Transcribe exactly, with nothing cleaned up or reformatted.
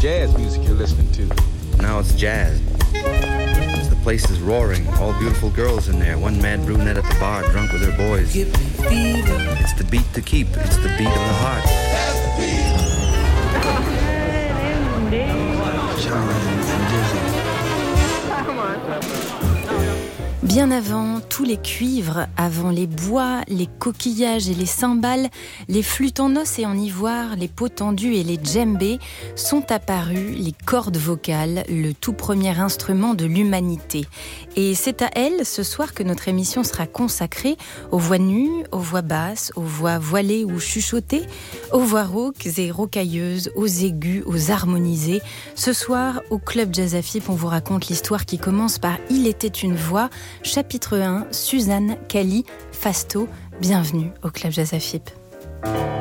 jazz music you're listening to. Now it's jazz. The place is roaring. All beautiful girls in there. One mad brunette at the bar, drunk with her boys. It's the beat to keep. It's the beat of the heart. Bien avant tous les cuivres, avant les bois, les coquillages et les cymbales, les flûtes en os et en ivoire, les peaux tendues et les djembés, sont apparus les cordes vocales, le tout premier instrument de l'humanité. Et c'est à elles, ce soir, que notre émission sera consacrée, aux voix nues, aux voix basses, aux voix voilées ou chuchotées, aux voix rauques et rocailleuses, aux aigus, aux harmonisés. Ce soir, au Club Jazz Afip, on vous raconte l'histoire qui commence par « Il était une voix », chapitre un, Suzanne Cali Fasto. Bienvenue au Club Jazz Afip.